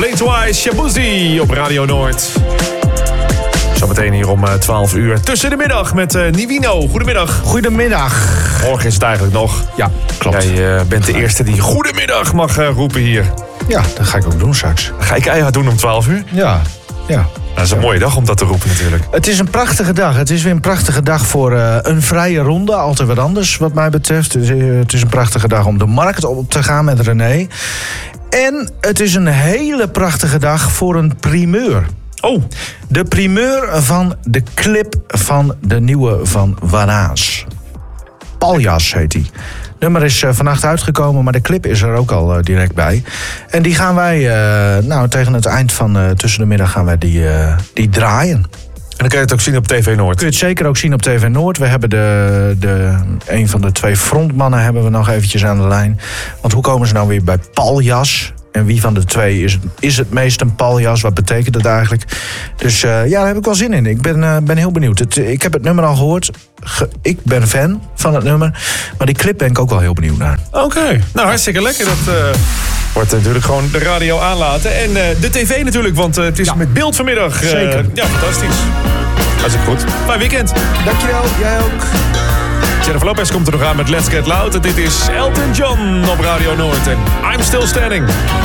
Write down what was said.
Blink Twice, Shabuzi op Radio Noord. Zometeen hier om 12 uur tussen de middag met Nivino. Goedemiddag. Goedemiddag. Morgen is het eigenlijk nog. Ja, klopt. Jij bent de eerste die goedemiddag mag roepen hier. Ja, dat ga ik ook doen straks. Ga ik keihard doen om 12 uur? Ja. Dat is een mooie dag om dat te roepen natuurlijk. Het is een prachtige dag. Het is weer een prachtige dag voor een vrije ronde. Altijd wat anders wat mij betreft. Het is een prachtige dag om de markt op te gaan met René. En het is een hele prachtige dag voor een primeur. Oh. De primeur van de clip van de nieuwe van Waraas. Paljas heet die. Nummer is vannacht uitgekomen, maar de clip is er ook al direct bij. En die gaan wij, tegen het eind van tussen de middag gaan wij die draaien. En dan kan je het ook zien op TV Noord. Kun je het zeker ook zien op TV Noord. We hebben een van de 2 frontmannen hebben we nog eventjes aan de lijn. Want hoe komen ze nou weer bij Paljas? En wie van de 2 is het meest een paljas? Wat betekent dat eigenlijk? Dus daar heb ik wel zin in. Ik ben heel benieuwd. Ik heb het nummer al gehoord. Ik ben fan van het nummer. Maar die clip ben ik ook wel heel benieuwd naar. Oké. Nou, hartstikke lekker. Dat wordt natuurlijk gewoon de radio aanlaten. En de tv natuurlijk, want het is met beeld vanmiddag. Zeker. Ja, fantastisch. Hartstikke goed. Fijn weekend. Dankjewel. Jij ook. Jennifer Lopez komt er nog aan met Let's Get Loud. En dit is Elton John op Radio Noord. En I'm Still Standing.